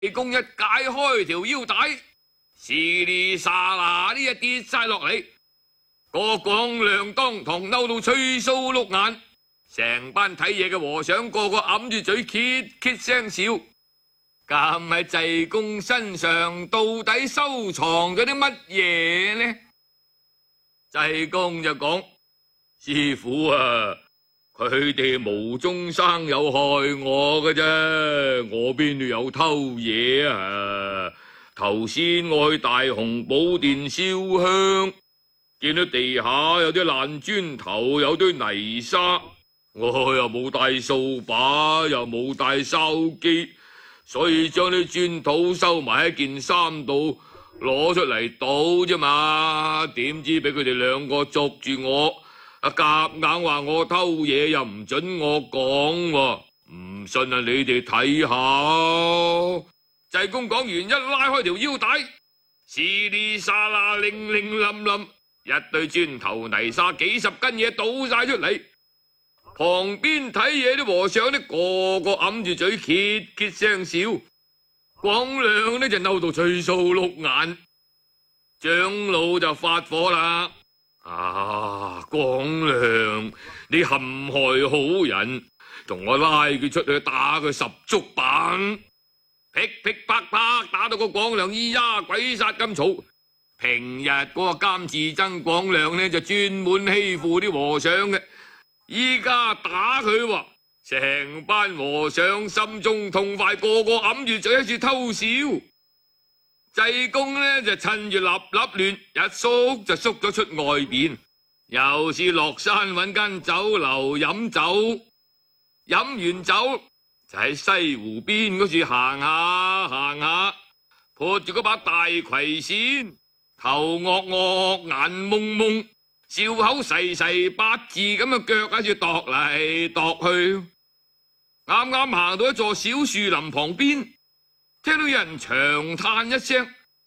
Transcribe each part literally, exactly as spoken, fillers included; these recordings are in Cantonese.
公一解開條腰帶，唰哩沙啦呢一跌晒落嚟，個廣亮當堂嬲到吹鬚碌眼，成班睇嘢嘅和尚個個揞住嘴揭揭聲笑。咁喺濟公身上到底收藏咗啲乜嘢呢？濟公就講：師父啊，佢哋無中生有害我嘅啫，我邊度有偷嘢啊？頭先我去大雄寶殿燒香，見到地下有啲爛磚頭，有堆泥沙，我又冇帶掃把，又冇帶筲箕，所以將啲磚土收埋喺件衫度，攞出嚟倒啫嘛。點知俾佢哋兩個捉住我，啊夾硬話我偷嘢，又唔准我講，唔信啊你哋睇下。濟公講完一拉開條腰帶，唰哩沙啦令令冧冧，一堆磚頭泥沙幾十斤嘢倒晒出嚟。旁邊睇嘢啲和尚呢，個個揞住嘴揭揭聲笑。廣亮呢就嬲到吹鬚碌眼，長老就發火啦：啊，廣亮，你陷害好人，同我拉佢出去打佢十足板！噼噼啪啪打到個廣亮咿呀鬼殺咁嘈。平日嗰個監寺僧廣亮呢就專門欺負啲和尚嘅，依家打佢喎，成班和尚心中痛快，個個揞住嘴喺處偷笑。濟公呢就趁住立立亂，一縮就縮咗出外邊，又是落山揾間酒樓飲酒，飲完酒就喺西湖邊嗰處行下行下，撥住嗰把大葵扇，頭惡惡眼蒙蒙，笑口噬噬八字咁嘅腳喺處踱嚟踱去。啱啱行到一座小樹林旁邊，聽到有人長嘆一聲：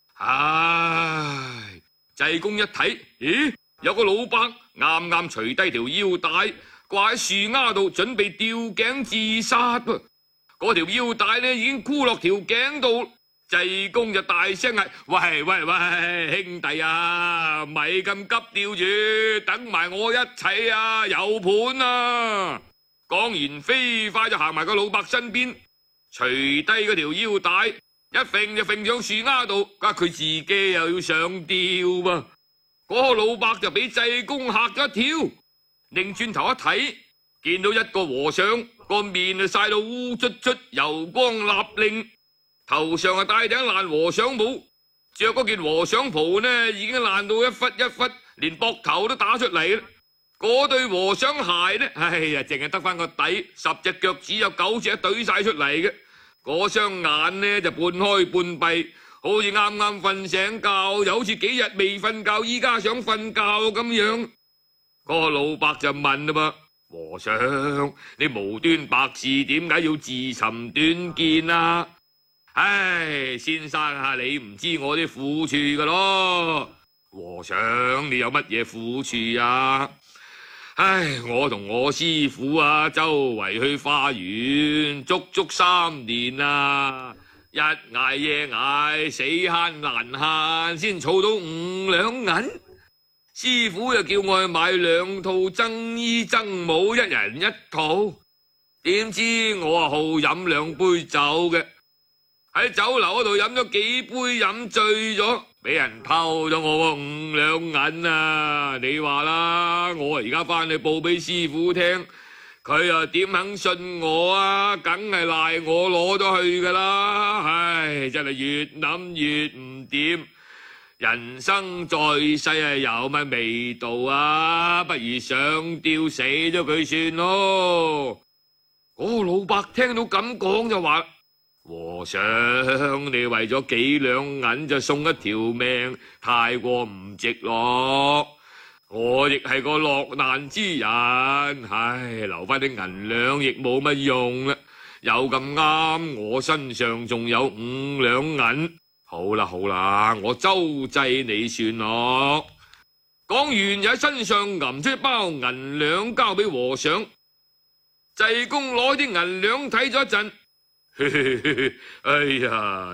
唉！濟公一睇，咦，有個老伯啱啱除低條腰帶，掛喺樹丫度，準備吊頸自殺噃。嗰條腰帶呢已經箍落條頸度，濟公就大聲嗌：喂喂喂，兄弟啊，咪咁急吊住，等埋我一齊啊，有盤啊！講完飛快就行埋個老伯身邊，除低嗰條腰帶，一揈就揈上樹丫度，家佢自己又要上吊噃。嗰個老伯就俾濟公嚇咗一跳，擰轉頭一睇，見到一個和尚個面就曬到烏卒卒，油光立令，頭上啊戴頂爛和尚帽，着嗰件和尚袍呢已經爛到一忽一忽，連膊頭都打出嚟啦。嗰對和尚鞋呢，哎呀，淨係得翻個底，十隻腳趾有九隻懟晒出嚟嘅。嗰雙眼呢就半開半閉，好似啱啱瞓醒覺，又好似幾日未瞓覺，依家想瞓覺咁樣。嗰個老伯就問啦噃：和尚，你無端白事，點解要自尋短見啊？唉，先生啊，你唔知我啲苦處噶咯。和尚，你有乜嘢苦處啊？唉，我同我師父啊，周圍去花園，足足三年啊，日捱夜捱，死慳難慳，先儲到五兩銀。師父又叫我去買兩套僧衣僧帽，一人一套。點知我啊好飲兩杯酒嘅，喺酒樓嗰度飲咗幾杯，飲醉咗，俾人偷咗我個五兩銀啊！你話啦，我而家翻去報俾師父聽，佢又點肯信我啊？梗係賴我攞咗去噶啦！唉，真係越諗越唔掂。人生在世係有乜味道啊？不如上吊死咗佢算咯。嗰個老伯聽到咁講就話：和尚，你為咗幾兩銀就送一條命，太過唔值咯。我亦係個落難之人，唉，留翻啲銀兩亦冇乜用啦。有咁啱，我身上仲有五兩銀。好啦好啦，我周濟你算咯。講完就喺身上揞出一包銀兩交俾和尚。濟公攞啲銀兩睇咗一陣， 哎呀！